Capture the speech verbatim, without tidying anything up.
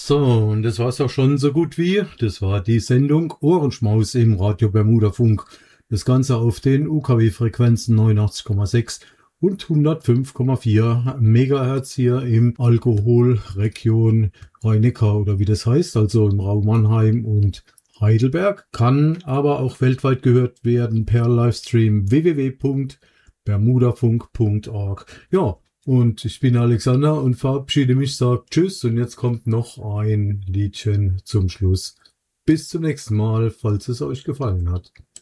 So, und das war's auch schon so gut wie. Das war die Sendung Ohrenschmaus im Radio Bermuda Funk. Das Ganze auf den U K W-Frequenzen neunundachtzig Komma sechs und hundertfünf Komma vier Megahertz hier im Alkoholregion Rhein-Neckar oder wie das heißt, also im Raum Mannheim und Heidelberg. Kann aber auch weltweit gehört werden per Livestream w w w punkt bermudafunk punkt org. Ja, und ich bin Alexander und verabschiede mich, sage Tschüss und jetzt kommt noch ein Liedchen zum Schluss. Bis zum nächsten Mal, falls es euch gefallen hat.